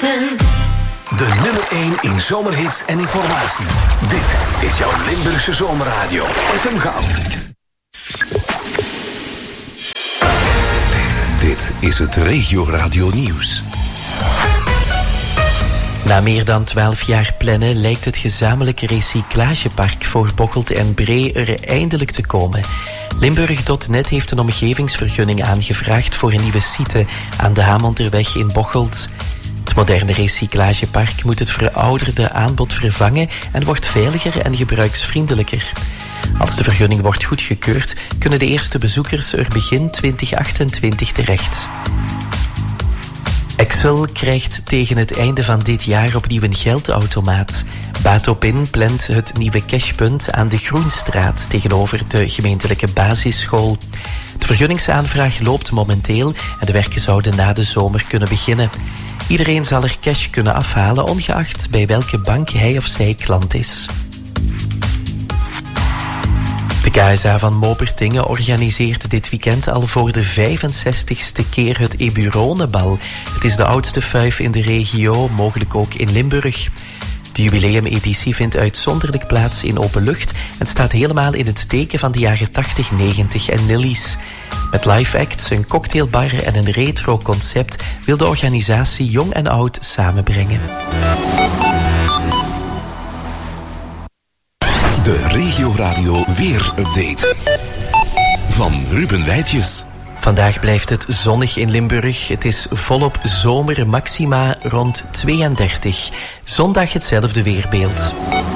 De nummer 1 in zomerhits en informatie. Dit is jouw Limburgse zomerradio. FM Goud. Dit is het Regio Radio Nieuws. Na meer dan 12 jaar plannen lijkt het gezamenlijke recyclagepark voor Bocholt en Bree er eindelijk te komen. Limburg.net heeft een omgevingsvergunning aangevraagd voor een nieuwe site aan de Hamonderweg in Bocholt. Het moderne recyclagepark moet het verouderde aanbod vervangen en wordt veiliger en gebruiksvriendelijker. Als de vergunning wordt goedgekeurd, kunnen de eerste bezoekers er begin 2028 terecht. Excel krijgt tegen het einde van dit jaar opnieuw een geldautomaat. Batopin plant het nieuwe cashpunt aan de Groenstraat tegenover de gemeentelijke basisschool. De vergunningsaanvraag loopt momenteel en de werken zouden na de zomer kunnen beginnen. Iedereen zal er cash kunnen afhalen, ongeacht bij welke bank hij of zij klant is. De KSA van Mopertingen organiseert dit weekend al voor de 65ste keer het Eburonenbal. Het is de oudste fuif in de regio, mogelijk ook in Limburg. De jubileumeditie vindt uitzonderlijk plaats in open lucht en staat helemaal in het teken van de jaren 80, 90 en nillies. Met live acts, een cocktailbar en een retro-concept wil de organisatie jong en oud samenbrengen. De Regio Radio Weer-update van Ruben Wijtjes. Vandaag blijft het zonnig in Limburg. Het is volop zomer, maxima rond 32. Zondag hetzelfde weerbeeld.